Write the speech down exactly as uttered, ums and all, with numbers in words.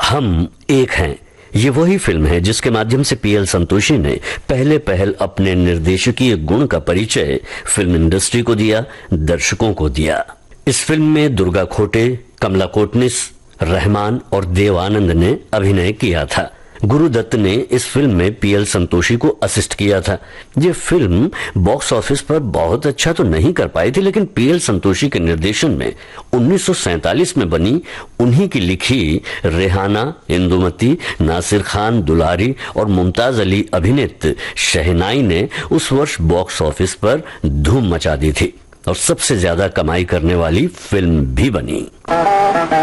हम एक हैं, ये वही फिल्म है जिसके माध्यम से पीएल संतोषी ने पहले पहल अपने निर्देशकीय गुण का परिचय फिल्म इंडस्ट्री को दिया, दर्शकों को दिया। इस फिल्म में दुर्गा खोटे, कमला कोटनिस, रहमान और देव आनंद ने अभिनय किया था। गुरुदत्त ने इस फिल्म में पीएल संतोषी को असिस्ट किया था। ये फिल्म बॉक्स ऑफिस पर बहुत अच्छा तो नहीं कर पाई थी, लेकिन पीएल संतोषी के निर्देशन में उन्नीस सौ सैंतालीस में बनी, उन्हीं की लिखी रेहाना, इंदुमती, नासिर खान दुलारी और मुमताज अली अभिनीत शहनाई ने उस वर्ष बॉक्स ऑफिस पर धूम मचा दी थी और सबसे ज्यादा कमाई करने वाली फिल्म भी बनी।